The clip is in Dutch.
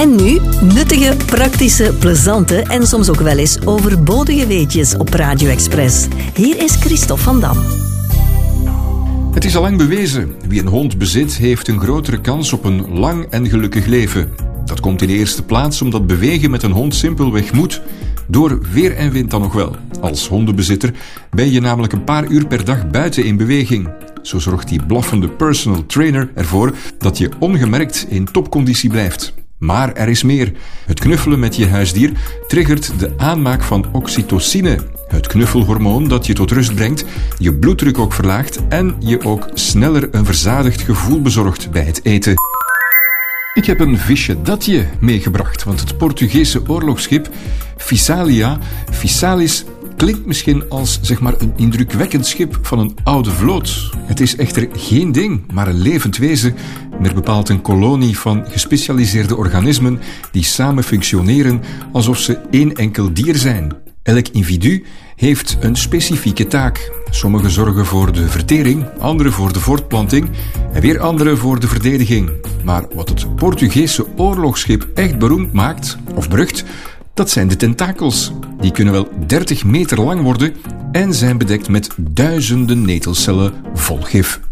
En nu nuttige, praktische, plezante en soms ook wel eens overbodige weetjes op Radio Express. Hier is Christophe van Dam. Het is al lang bewezen. Wie een hond bezit, heeft een grotere kans op een lang en gelukkig leven. Dat komt in de eerste plaats omdat bewegen met een hond simpelweg moet. Door weer en wind dan nog wel. Als hondenbezitter ben je namelijk een paar uur per dag buiten in beweging. Zo zorgt die blaffende personal trainer ervoor dat je ongemerkt in topconditie blijft. Maar er is meer. Het knuffelen met je huisdier triggert de aanmaak van oxytocine. Het knuffelhormoon dat je tot rust brengt, je bloeddruk ook verlaagt en je ook sneller een verzadigd gevoel bezorgt bij het eten. Ik heb een visje datje meegebracht, want het Portugese oorlogsschip Fissalis klinkt misschien als een indrukwekkend schip van een oude vloot. Het is echter geen ding, maar een levend wezen, meer bepaald een kolonie van gespecialiseerde organismen die samen functioneren alsof ze één enkel dier zijn. Elk individu heeft een specifieke taak. Sommigen zorgen voor de vertering, anderen voor de voortplanting en weer anderen voor de verdediging. Maar wat het Portugese oorlogsschip echt beroemd maakt, of berucht, dat zijn de tentakels. Die kunnen wel 30 meter lang worden en zijn bedekt met duizenden netelcellen vol gif.